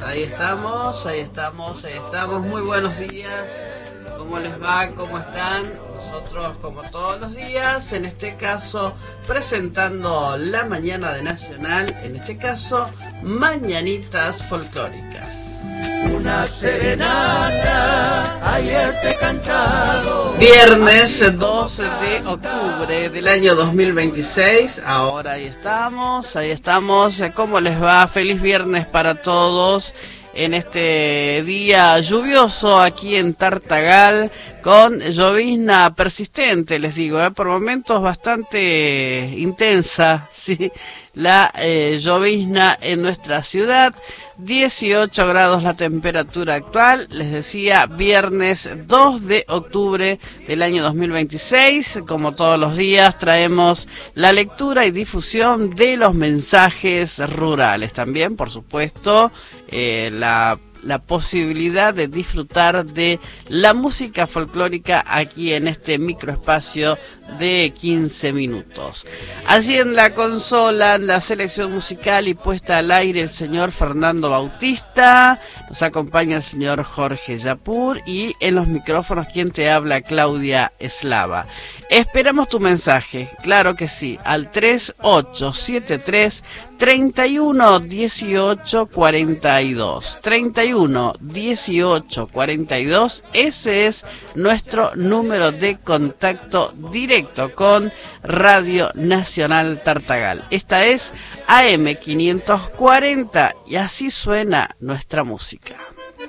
ahí estamos. Muy buenos días. ¿Cómo les va? ¿Cómo están? Nosotros, como todos los días, en este caso, presentando la mañana de Nacional, en este caso, Mañanitas Folclóricas. Una serenata, ayer te he cantado. Viernes 12 de octubre del año 2026. Ahora ahí estamos. ¿Cómo les va? Feliz viernes para todos. En este día lluvioso aquí en Tartagal, con llovizna persistente, les digo, por momentos bastante intensa, sí, la llovizna en nuestra ciudad. 18 grados la temperatura actual, les decía, viernes 2 de octubre del año 2026. Como todos los días traemos la lectura y difusión de los mensajes rurales. También, por supuesto, la posibilidad de disfrutar de la música folclórica aquí en este microespacio de 15 minutos. Allí en la consola, en la selección musical y puesta al aire, el señor Fernando Bautista, nos acompaña el señor Jorge Yapur y en los micrófonos quien te habla, Claudia Eslava. Esperamos tu mensaje, claro que sí, al 3873 31 18 42. 31 18 42, ese es nuestro número de contacto directo con Radio Nacional Tartagal. Esta es AM 540 y así suena nuestra música.